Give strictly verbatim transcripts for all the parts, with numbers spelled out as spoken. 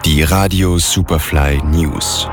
Die Radio Superfly News.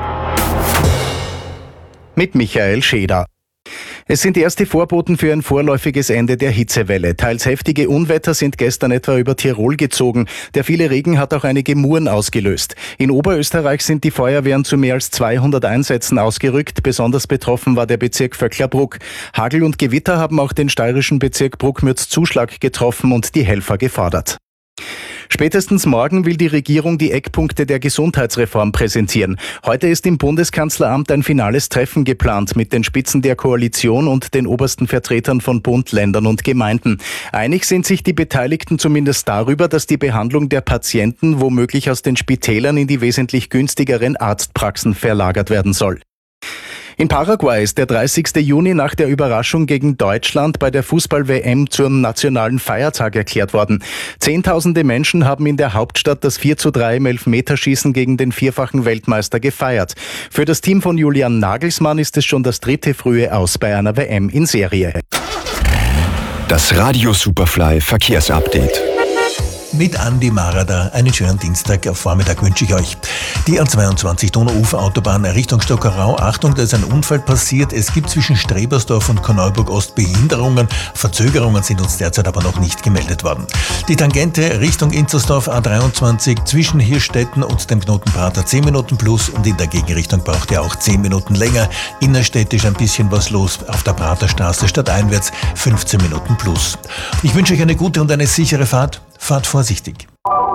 Mit Michael Scheder. Es sind erste Vorboten für ein vorläufiges Ende der Hitzewelle. Teils heftige Unwetter sind gestern etwa über Tirol gezogen. Der viele Regen hat auch einige Muren ausgelöst. In Oberösterreich sind die Feuerwehren zu mehr als zweihundert Einsätzen ausgerückt. Besonders betroffen war der Bezirk Vöcklerbruck. Hagel und Gewitter haben auch den steirischen Bezirk Bruckmürz-Zuschlag getroffen und die Helfer gefordert. Spätestens morgen will die Regierung die Eckpunkte der Gesundheitsreform präsentieren. Heute ist im Bundeskanzleramt ein finales Treffen geplant mit den Spitzen der Koalition und den obersten Vertretern von Bund, Ländern und Gemeinden. Einig sind sich die Beteiligten zumindest darüber, dass die Behandlung der Patienten womöglich aus den Spitälern in die wesentlich günstigeren Arztpraxen verlagert werden soll. In Paraguay ist der dreißigste Juni nach der Überraschung gegen Deutschland bei der Fußball-W M zum nationalen Feiertag erklärt worden. Zehntausende Menschen haben in der Hauptstadt das vier zu drei im Elfmeterschießen gegen den vierfachen Weltmeister gefeiert. Für das Team von Julian Nagelsmann ist es schon das dritte frühe Aus bei einer W M in Serie. Das Radio Superfly Verkehrsupdate. Mit Andi Marada. Einen schönen Dienstagvormittag wünsche ich euch. Die A zweiundzwanzig Donauuferautobahn Richtung Stockerau. Achtung, da ist ein Unfall passiert. Es gibt zwischen Strebersdorf und Korneuburg Ost Behinderungen. Verzögerungen sind uns derzeit aber noch nicht gemeldet worden. Die Tangente Richtung Inzersdorf A dreiundzwanzig zwischen Hirstetten und dem Knotenprater zehn Minuten plus und in der Gegenrichtung braucht ihr auch zehn Minuten länger. Innerstädtisch ein bisschen was los auf der Praterstraße stadteinwärts fünfzehn Minuten plus. Ich wünsche euch eine gute und eine sichere Fahrt. Fahrt vorsichtig.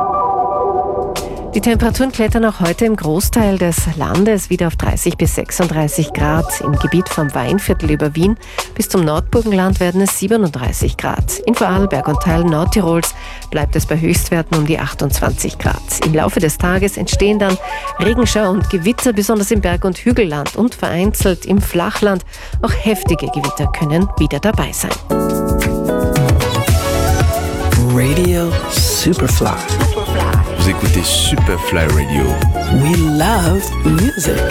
Die Temperaturen klettern auch heute im Großteil des Landes wieder auf dreißig bis sechsunddreißig Grad. Im Gebiet vom Weinviertel über Wien bis zum Nordburgenland werden es siebenunddreißig Grad. In Vorarlberg und Teilen Nordtirols bleibt es bei Höchstwerten um die achtundzwanzig Grad. Im Laufe des Tages entstehen dann Regenschauer und Gewitter, besonders im Berg- und Hügelland und vereinzelt im Flachland. Auch heftige Gewitter können wieder dabei sein. Radio Superfly. Vous écoutez Superfly Radio. We love music.